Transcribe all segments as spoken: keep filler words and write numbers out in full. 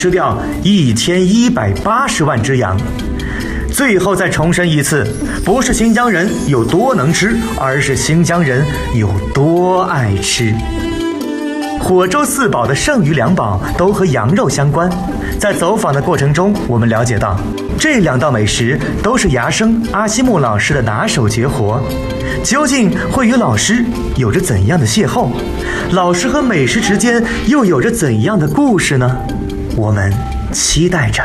吃掉一千一百八十万只羊。最后再重申一次，不是新疆人有多能吃，而是新疆人有多爱吃。火州四宝的剩余两宝都和羊肉相关。在走访的过程中，我们了解到，这两道美食都是牙生阿西木老师的拿手绝活。究竟会与老师有着怎样的邂逅？老师和美食之间又有着怎样的故事呢？我们期待着。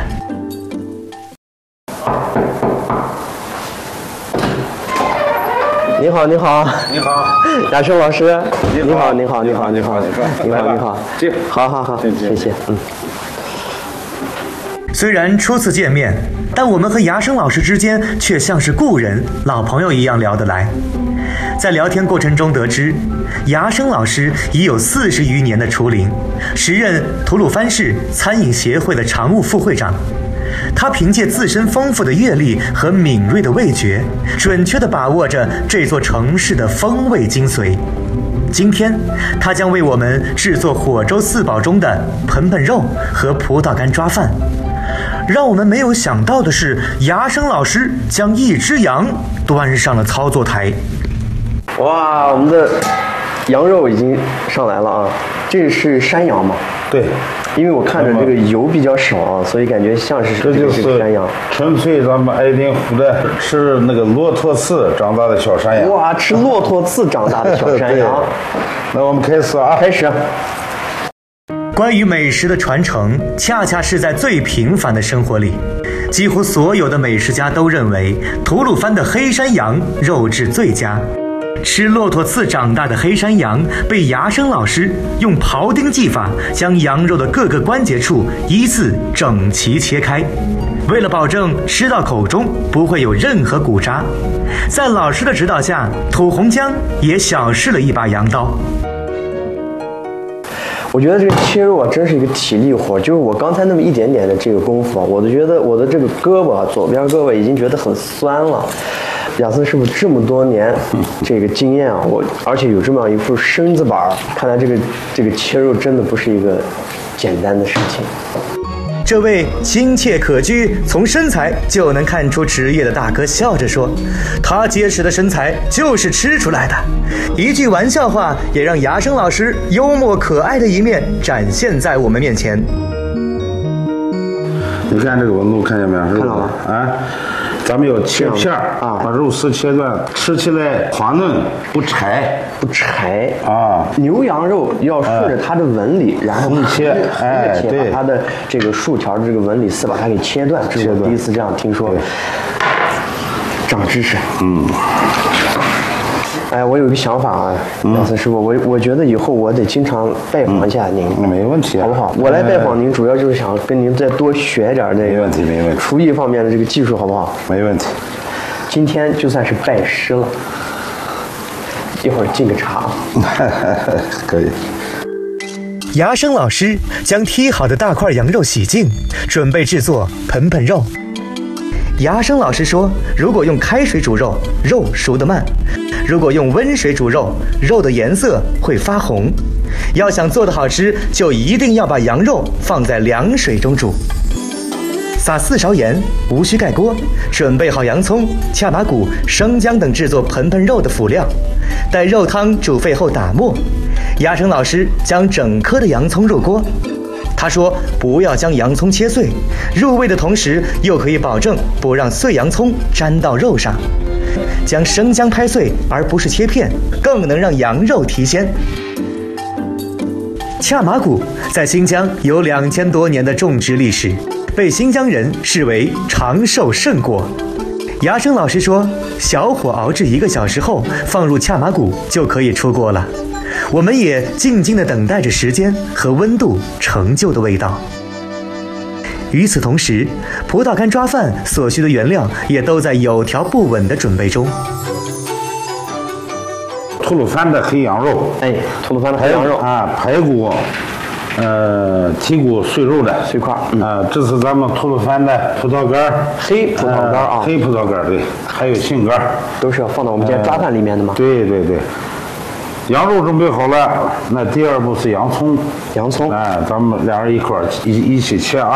你好，你好， 你好， 亚生老师， 你好， 你好，你好，你好， 你好， 你好，你好， 这， 好好好，谢谢，嗯。 虽然初次见面，但我们和牙生老师之间却像是故人、老朋友一样聊得来。在聊天过程中得知，牙生老师已有四十余年的厨龄，时任吐鲁番市餐饮协会的常务副会长。他凭借自身丰富的阅历和敏锐的味觉，准确地把握着这座城市的风味精髓。今天，他将为我们制作火州四宝中的盆盆肉和葡萄干抓饭。让我们没有想到的是，牙生老师将一只羊端上了操作台。 哇，我们的羊肉已经上来了啊！这是山羊吗？ 对。 因为我看着这个油比较少啊，所以感觉像是这就是山羊。 纯粹咱们爱丁湖的吃那个骆驼刺长大的小山羊。 哇，吃骆驼刺长大的小山羊。 那我们开始啊！ 开始。 关于美食的传承，恰恰是在最平凡的生活里。几乎所有的美食家都认为，吐鲁番的黑山羊肉质最佳。吃骆驼刺长大的黑山羊被牙生老师用庖丁技法将羊肉的各个关节处依次整齐切开，为了保证吃到口中不会有任何骨渣，在老师的指导下，土红江也小试了一把羊刀。 我觉得这个切肉啊，真是一个体力活。就是我刚才那么一点点的这个功夫啊，我都觉得我的这个胳膊啊，左边胳膊已经觉得很酸了。亚森师傅这么多年这个经验啊，我而且有这么样一副身子板，看来这个这个切肉真的不是一个简单的事情。 这位亲切可掬，从身材就能看出职业的大哥笑着说：“他结实的身材就是吃出来的。”一句玩笑话也让牙生老师幽默可爱的一面展现在我们面前。 你看这个纹路，看见没有？ 看到了啊。咱们要切片儿啊，把肉丝切断，吃起来滑嫩不柴， 不柴啊。 牛羊肉要顺着它的纹理，然后横切，哎，对， 把它的这个竖条的这个纹理丝把它给切断。这是我第一次这样听说，长知识。嗯。哎，我有一个想法啊，亚森师傅，我我觉得以后我得经常拜访一下您， 嗯、没问题、啊， 好不好？我来拜访您，主要就是想跟您再多学点这个， 没问题，没问题， 厨艺方面的这个技术，好不好？ 没问题。 今天就算是拜师了，一会儿敬个茶。 可以。 牙生老师将剔好的大块羊肉洗净，准备制作盆盆肉。牙生老师说，如果用开水煮肉，肉熟得慢；如果用温水煮肉，肉的颜色会发红。要想做得好吃，就一定要把羊肉放在凉水中煮。撒四勺盐，无需盖锅，准备好洋葱、恰麻骨、生姜等制作盆盆肉的辅料。待肉汤煮沸后打没，牙生老师将整颗的洋葱入锅。他说不要将洋葱切碎，入味的同时又可以保证不让碎洋葱沾到肉上。将生姜拍碎而不是切片，更能让羊肉提鲜。恰麻骨在新疆有两千多年的种植历史，被新疆人视为长寿圣果。牙生老师说，小火熬制一个小时后，放入恰麻骨就可以出锅了。我们也静静地等待着时间和温度成就的味道。与此同时，葡萄干抓饭所需的原料也都在有条不紊的准备中。 吐鲁番的黑羊肉， 哎，吐鲁番的黑羊肉啊，排骨，呃，剔骨碎肉的碎块， 啊、呃，这是咱们吐鲁番的葡萄干， 黑葡萄干啊、呃， 黑葡萄干对，还有杏干， 都是要放到我们今天抓饭里面的吗？ 呃、对对对。 羊肉准备好了，那第二步是洋葱。 洋葱， 哎，咱们俩人一块儿一一起切啊。